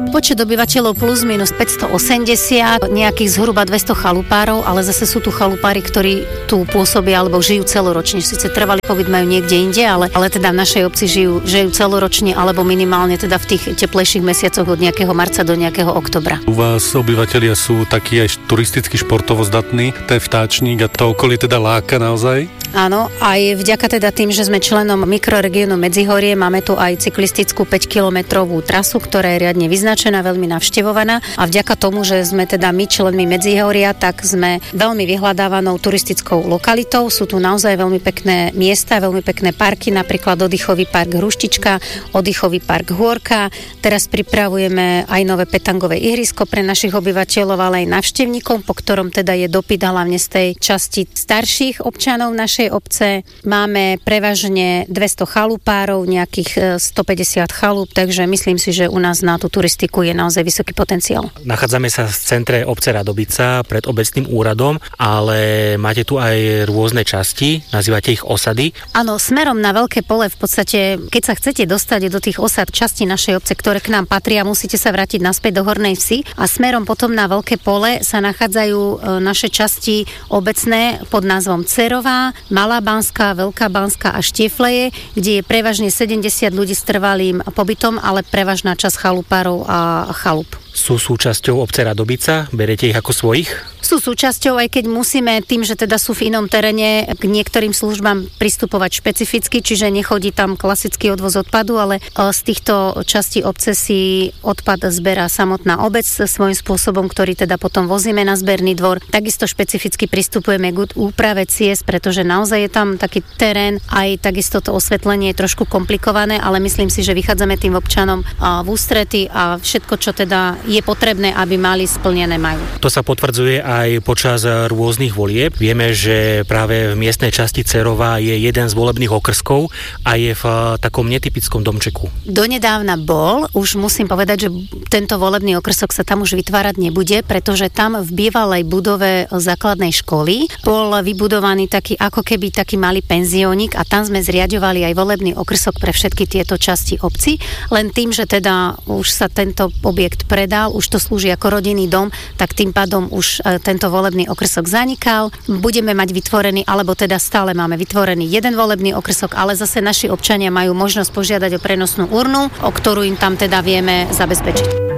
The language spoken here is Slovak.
Počet obyvateľov plus minus 580, nejakých zhruba 200 chalupárov, ale zase sú tu chalupári, ktorí tu pôsobia alebo žijú celoročne. Sice trvalý pobyt majú niekde inde, ale teda v našej obci žijú celoročne alebo minimálne teda v tých teplejších mesiacoch od nejakého marca do nejakého oktobra. U vás obyvatelia sú takí aj turisticky športovo zdatní, ten vtáčnik a to okolie teda láka naozaj? Áno, aj vďaka teda tým, že sme členom mikroregiónu Medzihorie, máme tu aj cyklistickú 5-kilometrovú trasu, ktorá je riadne vyznačená, veľmi navštevovaná a vďaka tomu, že sme teda my členmi Medzihoria, tak sme veľmi vyhľadávanou turistickou lokalitou. Sú tu naozaj veľmi pekné miesta, veľmi pekné parky, napríklad oddychový park Hruštička, oddychový park Hôrka. Teraz pripravujeme aj nové petangové ihrisko pre našich obyvateľov, ale aj navštevníkov, po ktorom teda je dopyt hlavne z tej časti starších občanov našej obce. Máme prevažne 200 chalupárov, nejakých 150 chalup, takže myslím si, že u nás na tú turistiku je naozaj vysoký potenciál. Nachádzame sa v centre obce Radobica pred obecným úradom, ale máte tu aj rôzne časti, nazývate ich osady. Áno, smerom na Veľké Pole v podstate, keď sa chcete dostať do tých osad časti našej obce, ktoré k nám patria, musíte sa vrátiť naspäť do Hornej Vsi a smerom potom na Veľké Pole sa nachádzajú naše časti obecné pod názvom Cerová, Malá Banská, Veľká Banská a Štiefleje, kde je prevažne 70 ľudí s trvalým pobytom, ale prevažná časť chalupárov a chalup. Sú súčasťou obce Radobica? Berete ich ako svojich? Sú súčasťou, aj keď musíme tým, že teda sú v inom teréne, k niektorým službám pristupovať špecificky, čiže nechodí tam klasický odvoz odpadu, ale z týchto častí obce si odpad zberá samotná obec svojím spôsobom, ktorý teda potom vozíme na zberný dvor. Takisto špecificky pristupujeme k úprave ciest, pretože naozaj je tam taký terén, aj takisto to osvetlenie je trošku komplikované, ale myslím si, že vychádzame tým občanom v ústrety a všetko, čo teda je potrebné, aby mali splnené majú. To sa potvrdzuje aj počas rôznych volieb. Vieme, že práve v miestnej časti Cerová je jeden z volebných okrskov a je v takom netypickom domčeku. Donedávna bol, už musím povedať, že tento volebný okrsok sa tam už vytvárať nebude, pretože tam v bývalej budove základnej školy bol vybudovaný taký ako keby taký malý penziónik a tam sme zriaďovali aj volebný okrsok pre všetky tieto časti obci. Len tým, že teda už sa tento objekt predal, už to slúži ako rodinný dom, tak tým pádom už tento volebný okrsok zanikal. Budeme mať vytvorený, alebo teda stále máme vytvorený jeden volebný okrsok, ale zase naši občania majú možnosť požiadať o prenosnú urnu, o ktorú im tam teda vieme zabezpečiť.